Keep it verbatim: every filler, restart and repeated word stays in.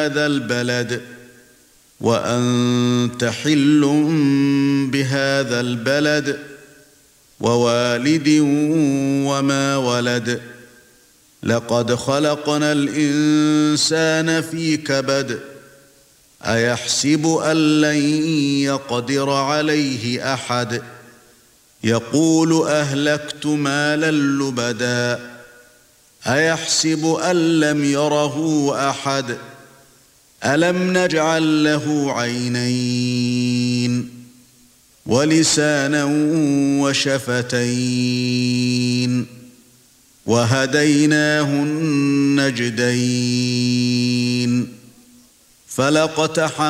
بهذا البلد وأنت حل بهذا البلد ووالد وما ولد لقد خلقنا الإنسان في كبد أيحسب أن لن يقدر عليه أحد يقول أهلكت مالا لبدا أيحسب أن لم يره أحد ألم نجعل له عينين ولسانا وشفتين وهديناه النجدين فلاقتحم